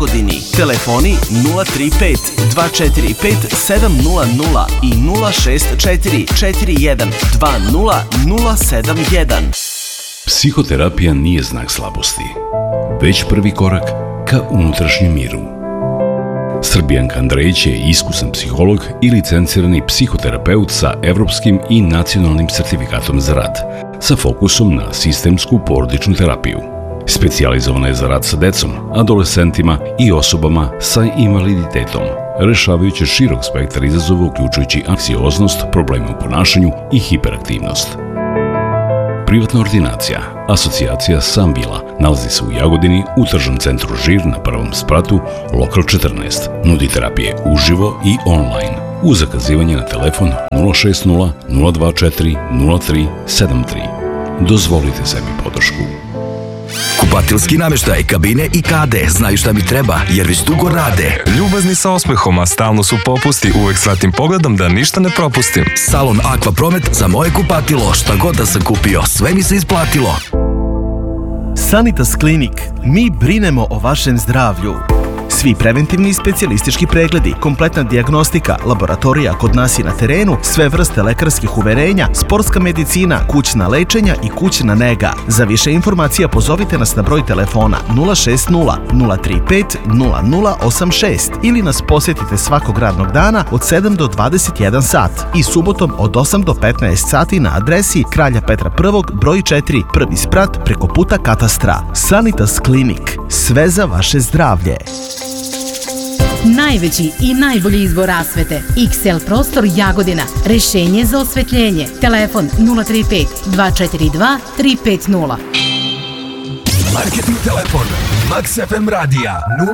Jagodini. Telefoni 035 245 700 i 064 41 20 071. Psihoterapija nije znak slabosti, već prvi korak ka unutrašnjem miru. Srbijanka Andrejić je iskusan psiholog i licencirani psihoterapeut sa evropskim i nacionalnim sertifikatom za rad, sa fokusom na sistemsku porodičnu terapiju. Specijalizovana je za rad sa decom, adolescentima i osobama sa invaliditetom, rešavajući širok spektar izazova uključujući anksioznost, probleme u ponašanju i hiperaktivnost. Privatna ordinacija, asocijacija Sambila, nalazi se u Jagodini u tržnom centru Žir na prvom spratu, lokal 14. Nudi terapije uživo i online. Uz zakazivanje na telefon 060 024 0373. Dozvolite sebi podršku. Kupatilski namještaj, kabine i kade znaju šta mi treba jer već dugo rade. Ljubazni sa osmehom, a stalno su popusti, uvek s vratim pogledom da ništa ne propustim. Salon Aqua Promet za moje kupatilo, šta god da sam kupio, sve mi se isplatilo. Sanitas Klinik. Mi brinemo o vašem zdravlju. Svi preventivni i specijalistički pregledi, kompletna dijagnostika, laboratorija kod nas i na terenu, sve vrste lekarskih uverenja, sportska medicina, kućna lečenja i kućna nega. Za više informacija pozovite nas na broj telefona 060 035 0086 ili nas posjetite svakog radnog dana od 7 do 21 sat i subotom od 8 do 15 sati na adresi Kralja Petra I, broj 4, prvi sprat preko puta katastra. Sanitas Klinik. Sve za vaše zdravlje. Najveći i najbolji izbor rasvete. XL Prostor Jagodina. Rešenje za osvetljenje. Telefon 035 242 350. Marketing telefon Max FM radija